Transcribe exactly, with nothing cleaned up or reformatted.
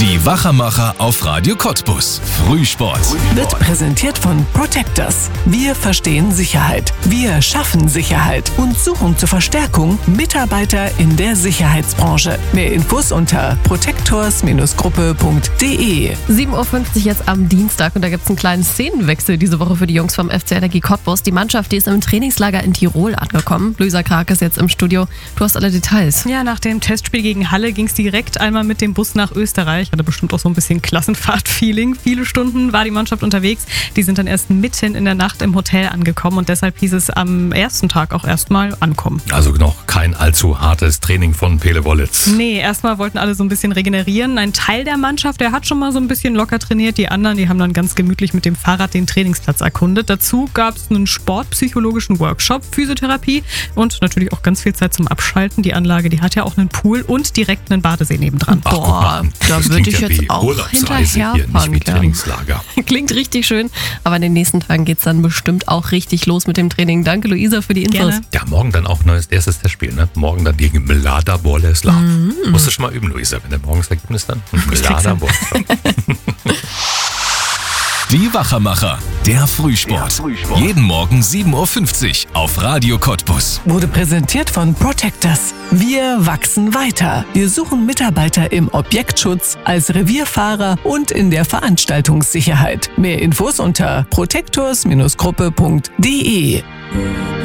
Die Wachermacher auf Radio Cottbus. Frühsport. Wird präsentiert von Protectors. Wir verstehen Sicherheit. Wir schaffen Sicherheit und suchen zur Verstärkung Mitarbeiter in der Sicherheitsbranche. Mehr Infos unter protectors Gruppe punkt de. sieben Uhr fünfzig jetzt am Dienstag und da gibt es einen kleinen Szenenwechsel diese Woche für die Jungs vom F C Energie Cottbus. Die Mannschaft, die ist im Trainingslager in Tirol angekommen. Luisa Krake ist jetzt im Studio. Du hast alle Details. Ja, nach dem Testspiel gegen Halle ging es direkt einmal mit dem Bus nach Österreich. Hatte bestimmt auch so ein bisschen Klassenfahrt-Feeling. Viele Stunden war die Mannschaft unterwegs. Die sind dann erst mitten in der Nacht im Hotel angekommen und deshalb hieß es am ersten Tag auch erstmal ankommen. Also noch kein allzu hartes Training von Pele Wollitz. Nee, erstmal wollten alle so ein bisschen regenerieren. Ein Teil der Mannschaft, der hat schon mal so ein bisschen locker trainiert. Die anderen, die haben dann ganz gemütlich mit dem Fahrrad den Trainingsplatz erkundet. Dazu gab es einen sportpsychologischen Workshop, Physiotherapie und natürlich auch ganz viel Zeit zum Abschalten. Die Anlage, die hat ja auch einen Pool und direkt einen Badesee nebendran. Ach, Boah, da würde ich jetzt auch hinterherfahren. Trainingslager. Klingt richtig schön, aber in den nächsten Tagen geht es dann bestimmt auch richtig los mit dem Training. Danke, Luisa, für die Infos. Gerne. Ja, morgen dann auch neues erstes Testspiel, ne? Morgen dann gegen Mlada Boleslav. Mhm. Musst du schon mal üben, Luisa, wenn der morgens Ergebnis dann? Mlada Boleslav. Die Wachermacher. Der Frühsport. Der Frühsport. Jeden Morgen sieben Uhr fünfzig auf Radio Cottbus. Wurde präsentiert von Protectors. Wir wachsen weiter. Wir suchen Mitarbeiter im Objektschutz, als Revierfahrer und in der Veranstaltungssicherheit. Mehr Infos unter protectors Gruppe punkt de.